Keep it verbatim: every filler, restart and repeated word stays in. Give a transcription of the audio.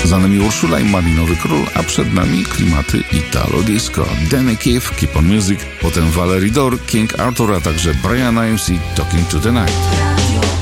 Za nami Urszula i Malinowy Król, a przed nami klimaty Italo Disco. Danny Keith, Keep on Music, potem Valerie Dore, King Arthur, a także Brian Ives i Talking to the Night.